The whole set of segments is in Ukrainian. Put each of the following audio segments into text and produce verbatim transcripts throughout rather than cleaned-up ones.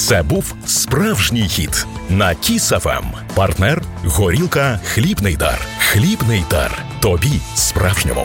Це був справжній хіт на Кіс еф ем. Партнер – горілка «Хлібний дар». «Хлібний дар». Тобі справжньому.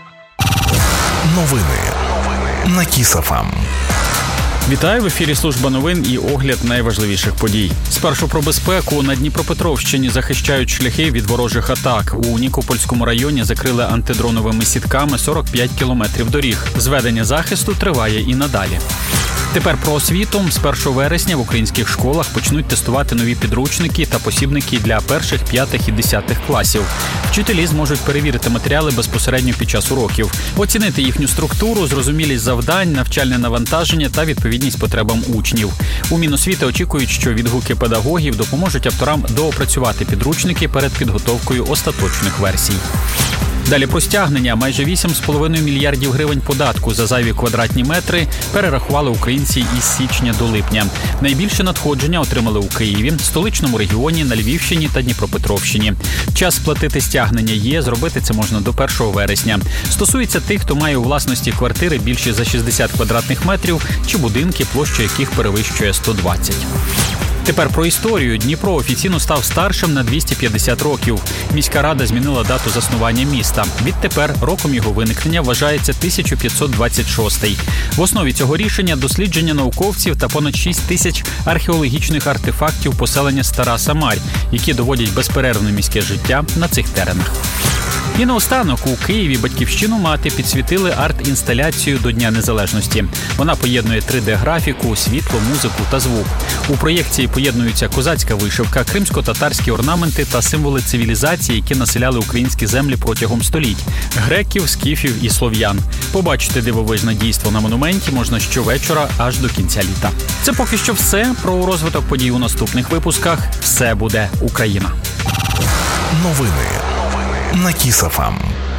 Новини на Кіс еф ем. Вітаю, в ефірі служба новин і огляд найважливіших подій. Спершу про безпеку. На Дніпропетровщині захищають шляхи від ворожих атак. У Нікопольському районі закрили антидроновими сітками сорок п'ять кілометрів доріг. Зведення захисту триває і надалі. Тепер про освіту. З першого вересня в українських школах почнуть тестувати нові підручники та посібники для перших, п'ятих і десятих класів. Вчителі зможуть перевірити матеріали безпосередньо під час уроків, оцінити їхню структуру, зрозумілість завдань, навчальне навантаження та відповідність потребам учнів. У Міносвіти очікують, що відгуки педагогів допоможуть авторам доопрацювати підручники перед підготовкою остаточних версій. Далі про стягнення. Майже вісім з половиною мільярдів гривень податку за зайві квадратні метри перерахували українці із січня до липня. Найбільше надходження отримали у Києві, столичному регіоні, на Львівщині та Дніпропетровщині. Час сплатити стягнення є, зробити це можна до першого вересня. Стосується тих, хто має у власності квартири більше за шістдесят квадратних метрів чи будинки, площа яких перевищує сто двадцять. Тепер про історію. Дніпро офіційно став старшим на двісті п'ятдесят років. Міська рада змінила дату заснування міста. Відтепер роком його виникнення вважається тисяча п'ятсот двадцять шостий. В основі цього рішення дослідження науковців та понад шість тисяч археологічних артефактів поселення Стара Самарь, які доводять безперервне міське життя на цих теренах. І наостанок, у Києві батьківщину мати підсвітили арт-інсталяцію до Дня Незалежності. Вона поєднує три де-графіку, світло, музику та звук. У проєкції поєднуються козацька вишивка, кримсько-татарські орнаменти та символи цивілізації, які населяли українські землі протягом століть – греків, скіфів і слов'ян. Побачити дивовижне дійство на монументі можна щовечора аж до кінця літа. Це поки що все. Про розвиток подій у наступних випусках. Все буде Україна. Новини на Кіс еф ем.